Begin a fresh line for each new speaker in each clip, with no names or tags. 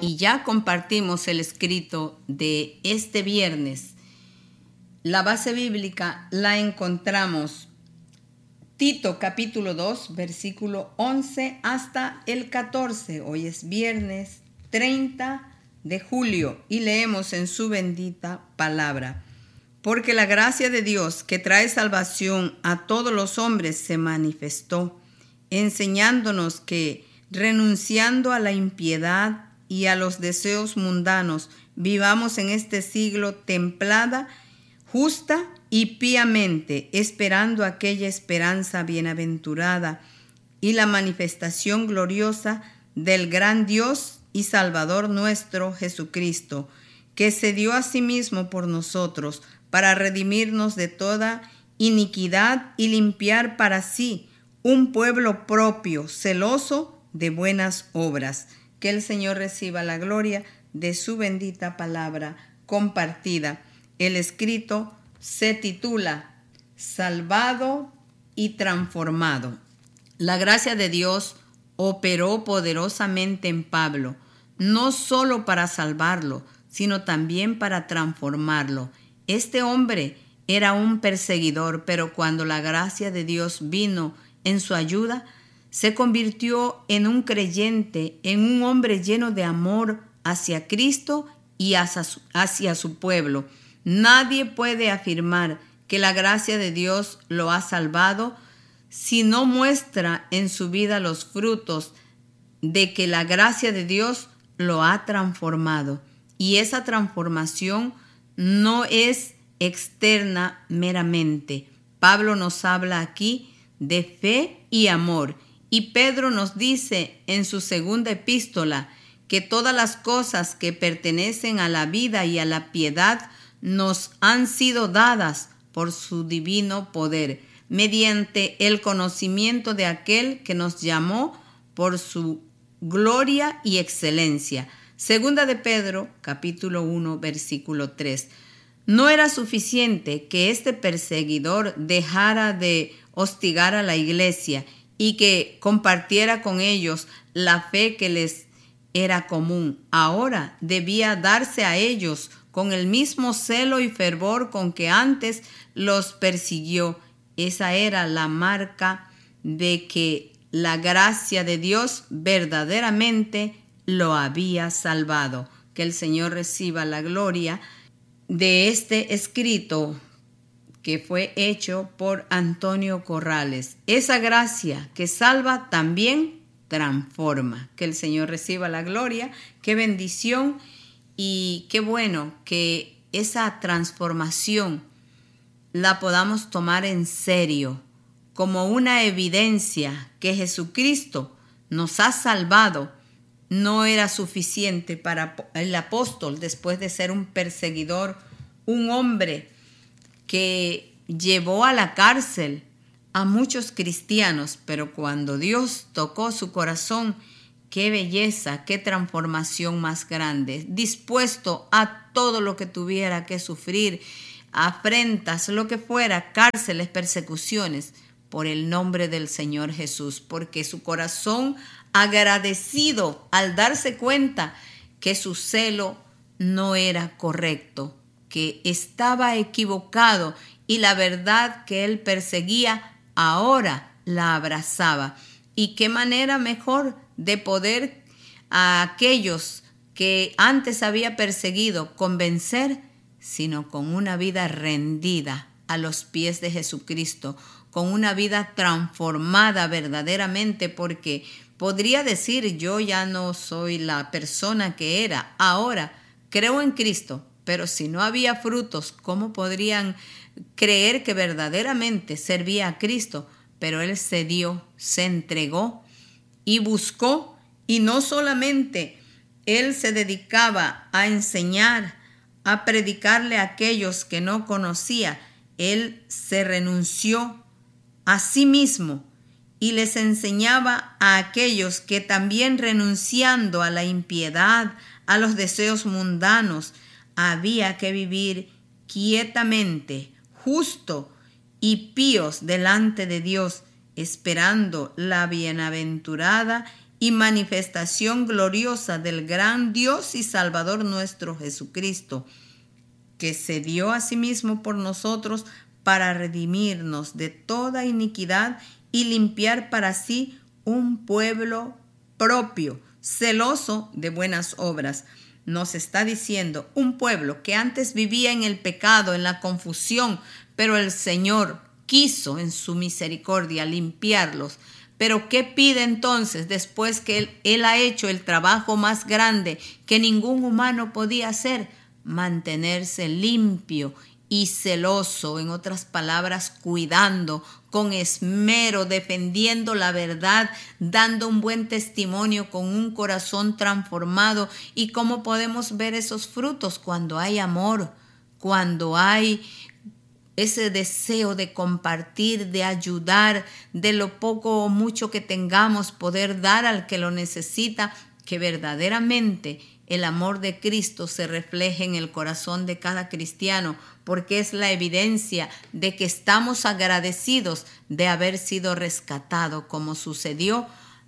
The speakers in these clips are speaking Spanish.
y ya compartimos el escrito de este viernes. La base bíblica la encontramos Tito capítulo 2, versículo 11 hasta el 14. Hoy es viernes 30 de julio y leemos en su bendita palabra. Porque la gracia de Dios que trae salvación a todos los hombres se manifestó, enseñándonos que, renunciando a la impiedad y a los deseos mundanos, vivamos en este siglo templada, justa y piamente, esperando aquella esperanza bienaventurada y la manifestación gloriosa del gran Dios y Salvador nuestro Jesucristo, que se dio a sí mismo por nosotros para redimirnos de toda iniquidad y limpiar para sí un pueblo propio, celoso de buenas obras. Que el Señor reciba la gloria de su bendita palabra compartida. El escrito se titula Salvado y transformado. La gracia de Dios operó poderosamente en Pablo, no solo para salvarlo, sino también para transformarlo. Este hombre era un perseguidor, pero cuando la gracia de Dios vino en su ayuda, se convirtió en un creyente, en un hombre lleno de amor hacia Cristo y hacia su pueblo. Nadie puede afirmar que la gracia de Dios lo ha salvado si no muestra en su vida los frutos de que la gracia de Dios lo ha transformado. Y esa transformación no es externa meramente. Pablo nos habla aquí de fe y amor. Y Pedro nos dice en su segunda epístola que todas las cosas que pertenecen a la vida y a la piedad nos han sido dadas por su divino poder, mediante el conocimiento de aquel que nos llamó por su gloria y excelencia. Segunda de Pedro, capítulo 1, versículo 3. No era suficiente que este perseguidor dejara de hostigar a la iglesia y que compartiera con ellos la fe que les era común. Ahora debía darse a ellos con el mismo celo y fervor con que antes los persiguió. Esa era la marca de que la gracia de Dios verdaderamente lo había salvado. Que el Señor reciba la gloria de este escrito que fue hecho por Antonio Corrales. Esa gracia que salva también transforma. Que el Señor reciba la gloria. Qué bendición y qué bueno que esa transformación la podamos tomar en serio como una evidencia que Jesucristo nos ha salvado. No era suficiente para el apóstol, después de ser un perseguidor, un hombre que llevó a la cárcel a muchos cristianos, pero cuando Dios tocó su corazón, qué belleza, qué transformación más grande, dispuesto a todo lo que tuviera que sufrir, afrentas, lo que fuera, cárceles, persecuciones, por el nombre del Señor Jesús, porque su corazón agradecido al darse cuenta que su celo no era correcto, que estaba equivocado y la verdad que él perseguía ahora la abrazaba. Y qué manera mejor de poder a aquellos que antes había perseguido convencer, sino con una vida rendida a los pies de Jesucristo, con una vida transformada verdaderamente, porque podría decir, yo ya no soy la persona que era, ahora creo en Cristo, pero si no había frutos, ¿cómo podrían creer que verdaderamente servía a Cristo? Pero él se dio, se entregó y buscó, y no solamente él se dedicaba a enseñar, a predicarle a aquellos que no conocía, él se renunció a sí mismo y les enseñaba a aquellos que también renunciando a la impiedad, a los deseos mundanos, había que vivir quietamente, justo y píos delante de Dios, esperando la bienaventurada y manifestación gloriosa del gran Dios y Salvador nuestro Jesucristo, que se dio a sí mismo por nosotros para redimirnos de toda iniquidad y limpiar para sí un pueblo propio, celoso de buenas obras. Nos está diciendo un pueblo que antes vivía en el pecado, en la confusión, pero el Señor quiso en su misericordia limpiarlos. Pero ¿qué pide entonces después que Él ha hecho el trabajo más grande que ningún humano podía hacer? Mantenerse limpio y celoso, en otras palabras, cuidando, con esmero, defendiendo la verdad, dando un buen testimonio con un corazón transformado. ¿Y cómo podemos ver esos frutos? Cuando hay amor, cuando hay ese deseo de compartir, de ayudar, de lo poco o mucho que tengamos, poder dar al que lo necesita, que verdaderamente el amor de Cristo se refleje en el corazón de cada cristiano, porque es la evidencia de que estamos agradecidos de haber sido rescatados, como sucedió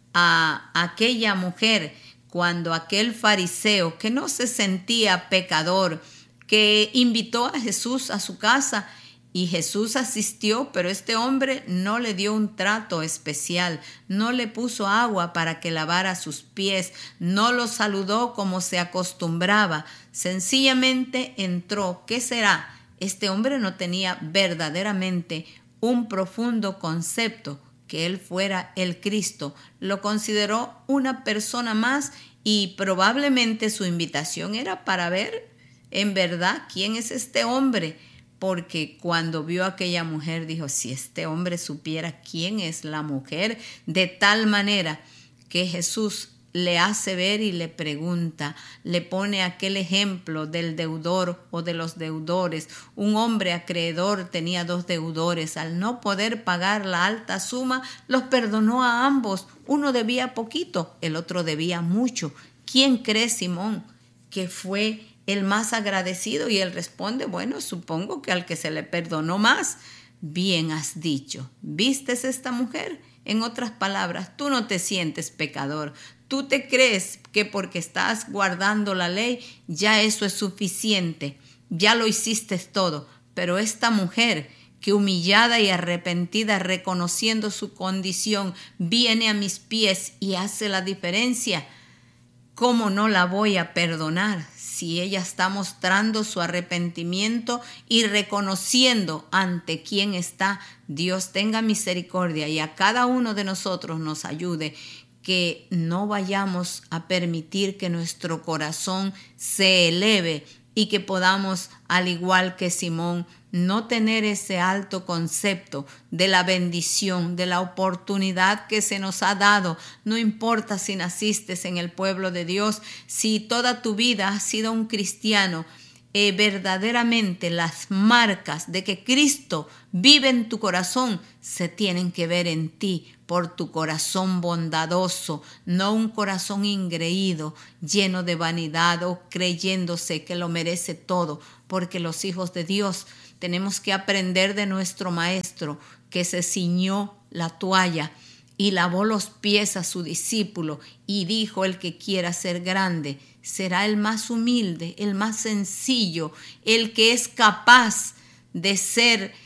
a aquella mujer cuando aquel fariseo que no se sentía pecador, que invitó a Jesús a su casa, y Jesús asistió, pero este hombre no le dio un trato especial, no le puso agua para que lavara sus pies, no lo saludó como se acostumbraba, sencillamente entró. ¿Qué será? Este hombre no tenía verdaderamente un profundo concepto que él fuera el Cristo, lo consideró una persona más y probablemente su invitación era para ver en verdad quién es este hombre. Porque cuando vio a aquella mujer dijo, si este hombre supiera quién es la mujer, de tal manera que Jesús le hace ver y le pregunta, le pone aquel ejemplo del deudor o de los deudores. Un hombre acreedor tenía 2 deudores. Al no poder pagar la alta suma, los perdonó a ambos. Uno debía poquito, el otro debía mucho. ¿Quién cree, Simón, que fue el más agradecido? Y él responde, bueno, supongo que al que se le perdonó más. Bien has dicho. ¿Vistes esta mujer? En otras palabras, tú no te sientes pecador. Tú te crees que porque estás guardando la ley, ya eso es suficiente. Ya lo hiciste todo. Pero esta mujer, que humillada y arrepentida, reconociendo su condición, viene a mis pies y hace la diferencia, ¿cómo no la voy a perdonar? Si ella está mostrando su arrepentimiento y reconociendo ante quién está, Dios tenga misericordia y a cada uno de nosotros nos ayude, que no vayamos a permitir que nuestro corazón se eleve y que podamos, al igual que Simón, no tener ese alto concepto de la bendición, de la oportunidad que se nos ha dado. No importa si naciste en el pueblo de Dios, si toda tu vida has sido un cristiano, verdaderamente las marcas de que Cristo vive en tu corazón se tienen que ver en ti por tu corazón bondadoso, no un corazón ingreído, lleno de vanidad o creyéndose que lo merece todo, porque los hijos de Dios tenemos que aprender de nuestro Maestro, que se ciñó la toalla y lavó los pies a su discípulo y dijo, el que quiera ser grande será el más humilde, el más sencillo, el que es capaz de ser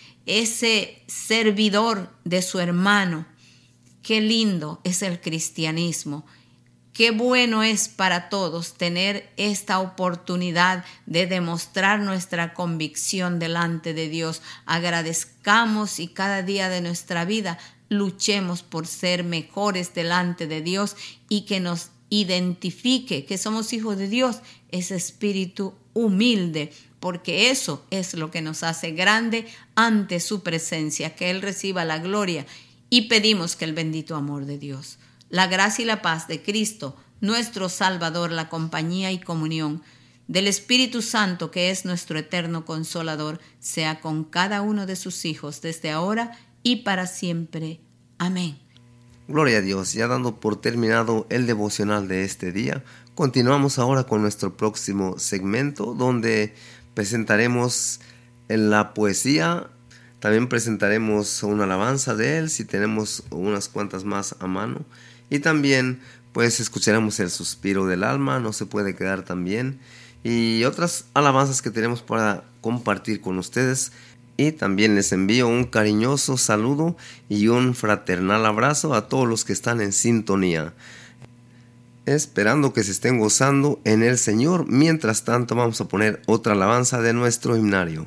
ese servidor de su hermano. Qué lindo es el cristianismo. Qué bueno es para todos tener esta oportunidad de demostrar nuestra convicción delante de Dios. Agradezcamos y cada día de nuestra vida luchemos por ser mejores delante de Dios y que nos identifique que somos hijos de Dios, ese espíritu humilde, porque eso es lo que nos hace grande ante su presencia, que Él reciba la gloria, y pedimos que el bendito amor de Dios, la gracia y la paz de Cristo, nuestro Salvador, la compañía y comunión del Espíritu Santo, que es nuestro eterno Consolador, sea con cada uno de sus hijos desde ahora y para siempre. Amén.
Gloria a Dios. Ya dando por terminado el devocional de este día, continuamos ahora con nuestro próximo segmento, donde presentaremos la poesía. También presentaremos una alabanza de él, si tenemos unas cuantas más a mano. Y también pues escucharemos el suspiro del alma, no se puede quedar también, y otras alabanzas que tenemos para compartir con ustedes. Y también les envío un cariñoso saludo y un fraternal abrazo a todos los que están en sintonía, esperando que se estén gozando en el Señor. Mientras tanto, vamos a poner otra alabanza de nuestro himnario.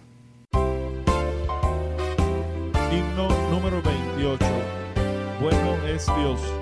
Himno número 28. Bueno es Dios.